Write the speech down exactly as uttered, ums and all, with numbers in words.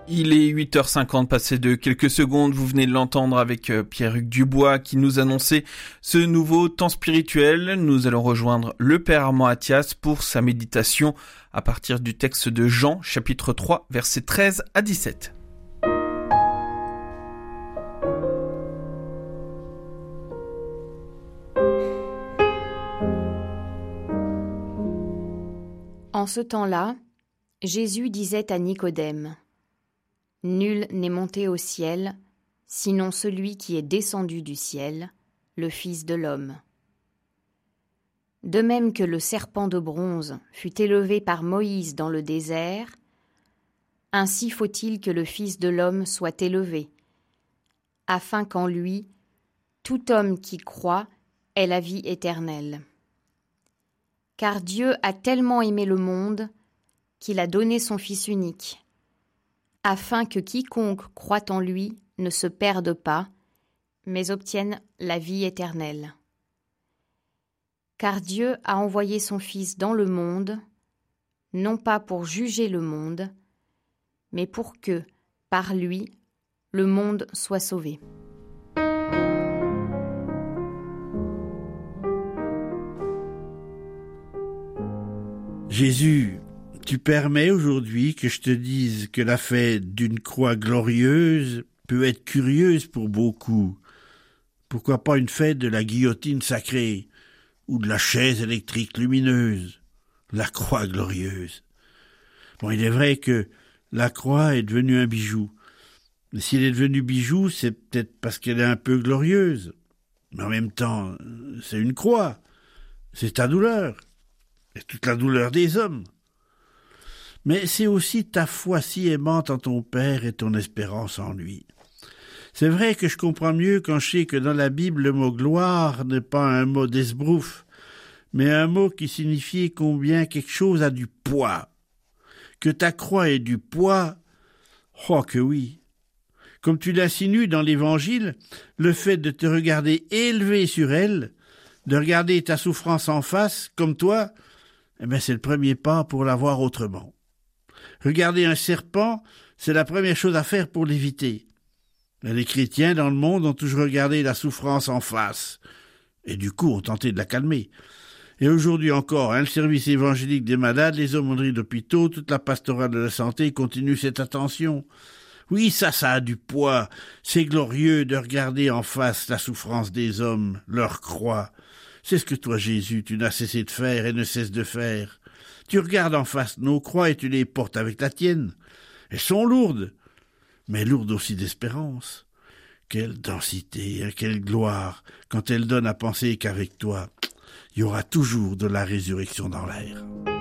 Il est huit heures cinquante, passé de quelques secondes. Vous venez de l'entendre avec Pierre-Hugues Dubois qui nous annonçait ce nouveau temps spirituel. Nous allons rejoindre le Père Armand Athias pour sa méditation à partir du texte de Jean, chapitre trois, versets treize à dix-sept. En ce temps-là, Jésus disait à Nicodème: Nul n'est monté au ciel, sinon celui qui est descendu du ciel, le Fils de l'homme. De même que le serpent de bronze fut élevé par Moïse dans le désert, ainsi faut-il que le Fils de l'homme soit élevé, afin qu'en lui, tout homme qui croit ait la vie éternelle. Car Dieu a tellement aimé le monde qu'il a donné son Fils unique, afin que quiconque croit en lui ne se perde pas, mais obtienne la vie éternelle. Car Dieu a envoyé son Fils dans le monde, non pas pour juger le monde, mais pour que, par lui, le monde soit sauvé. Jésus, tu permets aujourd'hui que je te dise que la fête d'une croix glorieuse peut être curieuse pour beaucoup. Pourquoi pas une fête de la guillotine sacrée ou de la chaise électrique lumineuse, la croix glorieuse. Bon, il est vrai que la croix est devenue un bijou. Mais s'il est devenu bijou, c'est peut-être parce qu'elle est un peu glorieuse. Mais en même temps, c'est une croix. C'est ta douleur. Et toute la douleur des hommes. Mais c'est aussi ta foi si aimante en ton Père et ton espérance en lui. C'est vrai que je comprends mieux quand je sais que dans la Bible, le mot gloire n'est pas un mot d'esbrouf, mais un mot qui signifie combien quelque chose a du poids. Que ta croix ait du poids, oh que oui. Comme tu l'insinues dans l'Évangile, le fait de te regarder élevé sur elle, de regarder ta souffrance en face, comme toi, eh bien c'est le premier pas pour la voir autrement. Regarder un serpent, c'est la première chose à faire pour l'éviter. Les chrétiens dans le monde ont toujours regardé la souffrance en face, et du coup ont tenté de la calmer. Et aujourd'hui encore, hein, le service évangélique des malades, les aumôneries d'hôpitaux, toute la pastorale de la santé continue cette attention. Oui, ça, ça a du poids. C'est glorieux de regarder en face la souffrance des hommes, leur croix. C'est ce que toi, Jésus, tu n'as cessé de faire et ne cesses de faire. Tu regardes en face nos croix et tu les portes avec la tienne. Elles sont lourdes, mais lourdes aussi d'espérance. Quelle densité, hein, quelle gloire, quand elles donnent à penser qu'avec toi, il y aura toujours de la résurrection dans l'air.